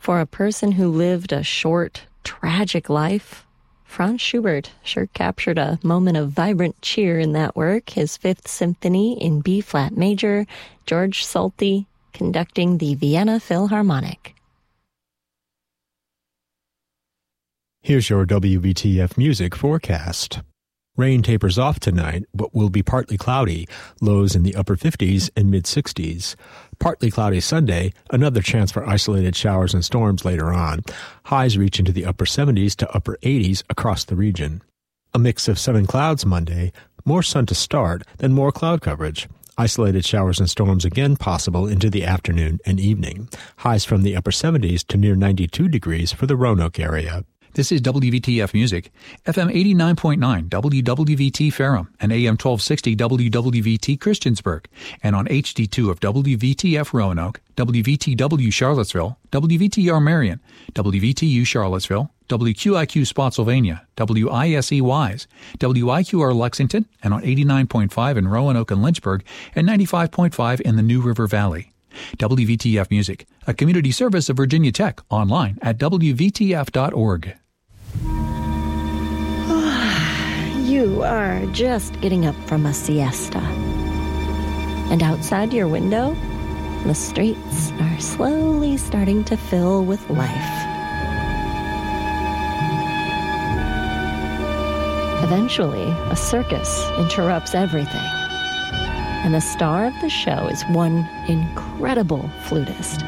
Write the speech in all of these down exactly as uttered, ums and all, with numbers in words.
For a person who lived a short, tragic life, Franz Schubert sure captured a moment of vibrant cheer in that work, his Fifth Symphony in B-flat major, George Solti conducting the Vienna Philharmonic. Here's your W V T F music forecast. Rain tapers off tonight, but will be partly cloudy, lows in the upper fifties and mid-sixties. Partly cloudy Sunday, another chance for isolated showers and storms later on. Highs reach into the upper seventies to upper eighties across the region. A mix of sun and clouds Monday, more sun to start, then more cloud coverage. Isolated showers and storms again possible into the afternoon and evening. Highs from the upper seventies to near ninety-two degrees for the Roanoke area. This is W V T F Music, F M eighty-nine point nine W W V T Ferrum and A M twelve sixty W W V T Christiansburg, and on H D two of W V T F Roanoke, W V T W Charlottesville, W V T R Marion, W V T U Charlottesville, W Q I Q Spotsylvania, W I S E Wise, W I Q R Lexington, and on eighty-nine point five in Roanoke and Lynchburg, and ninety-five point five in the New River Valley. W V T F Music, a community service of Virginia Tech, online at W V T F dot org. You are just getting up from a siesta. And outside your window, the streets are slowly starting to fill with life. Eventually, a circus interrupts everything. And the star of the show is one incredible flutist.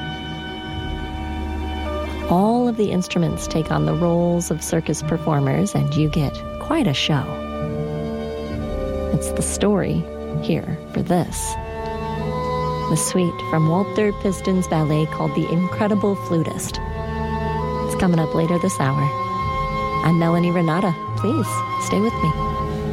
All of the instruments take on the roles of circus performers, and you get quite a show. It's the story here for this. The suite from Walter Piston's ballet called The Incredible Flutist. It's coming up later this hour. I'm Melanie Renata. Please stay with me.